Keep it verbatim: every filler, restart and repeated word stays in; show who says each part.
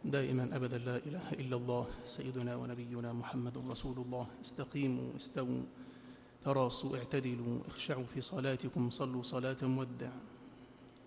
Speaker 1: دائما أبدا لا إله إلا الله سيدنا ونبينا محمد رسول الله. استقيموا استووا تراصوا اعتدلوا اخشعوا في صلاتكم صلوا صلاة مودع.